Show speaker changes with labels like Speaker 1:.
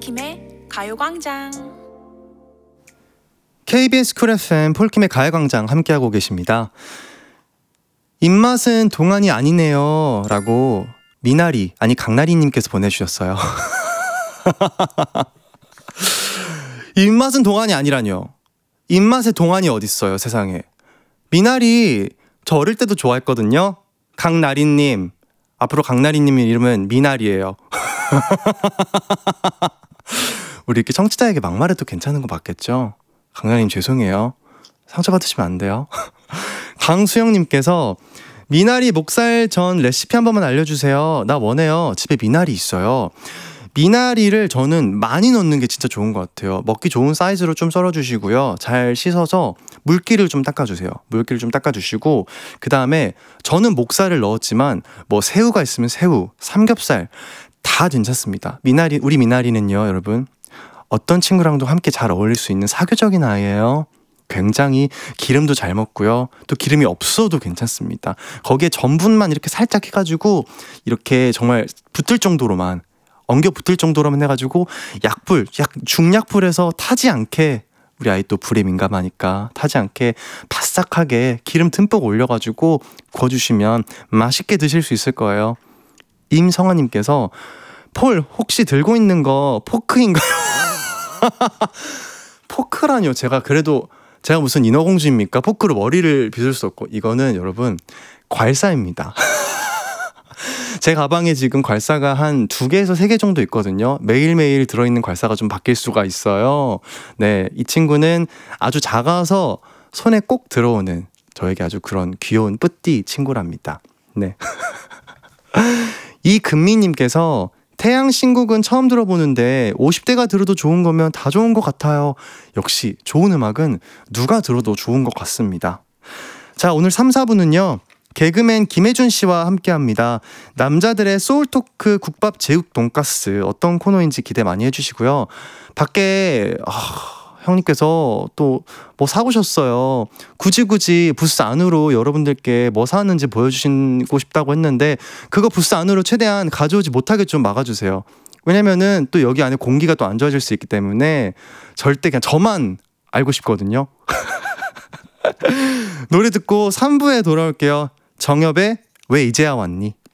Speaker 1: 폴킴의 가요광장.
Speaker 2: KBS 쿨 FM 폴킴의 가요광장 함께하고 계십니다. 입맛은 동안이 아니네요 라고 미나리 아니 강나리님께서 보내주셨어요. 입맛은 동안이 아니라뇨. 입맛에 동안이 어딨어요 세상에. 미나리 저 어릴 때도 좋아했거든요. 강나리님, 앞으로 강나리님 이름은 미나리예요. 우리 이렇게 청취자에게 막말해도 괜찮은 거 맞겠죠? 강나리님 죄송해요. 상처받으시면 안 돼요. 강수영님께서 미나리 목살 전 레시피 한 번만 알려주세요. 나 원해요. 집에 미나리 있어요. 미나리를 저는 많이 넣는 게 진짜 좋은 것 같아요. 먹기 좋은 사이즈로 좀 썰어주시고요. 잘 씻어서 물기를 좀 닦아주세요. 물기를 좀 닦아주시고 그 다음에 저는 목살을 넣었지만 뭐 새우가 있으면 새우, 삼겹살 다 괜찮습니다. 미나리, 우리 미나리는요 여러분 어떤 친구랑도 함께 잘 어울릴 수 있는 사교적인 아이예요. 굉장히 기름도 잘 먹고요. 또 기름이 없어도 괜찮습니다. 거기에 전분만 이렇게 살짝 해가지고 이렇게 정말 붙을 정도로만 엉겨 붙을 정도로만 해가지고 약불, 중약불에서 타지 않게 우리 아이 또 불에 민감하니까 타지 않게 바싹하게 기름 듬뿍 올려가지고 구워주시면 맛있게 드실 수 있을 거예요. 임성아님께서 폴 혹시 들고 있는 거 포크인가요? 포크라뇨. 제가 무슨 인어공주입니까? 포크로 머리를 빗을 수 없고 이거는 여러분 괄사입니다. 제 가방에 지금 괄사가 한 2개에서 3개 정도 있거든요. 매일매일 들어있는 괄사가 좀 바뀔 수가 있어요. 네, 이 친구는 아주 작아서 손에 꼭 들어오는 저에게 아주 그런 귀여운 뿌띠 친구랍니다. 네. 이금미님께서 태양 신곡은 처음 들어보는데 50대가 들어도 좋은 거면 다 좋은 것 같아요. 역시 좋은 음악은 누가 들어도 좋은 것 같습니다. 자, 오늘 3, 4부는요. 개그맨 김혜준 씨와 함께합니다. 남자들의 소울토크 국밥 제육 돈가스 어떤 코너인지 기대 많이 해주시고요. 밖에 형님께서 또 뭐 사오셨어요. 굳이 부스 안으로 여러분들께 뭐 사왔는지 보여주시고 싶다고 했는데 그거 부스 안으로 최대한 가져오지 못하게 좀 막아주세요. 왜냐면은 또 여기 안에 공기가 또 안 좋아질 수 있기 때문에 절대 그냥 저만 알고 싶거든요. 노래 듣고 3부에 돌아올게요. 정엽의 왜 이제야 왔니?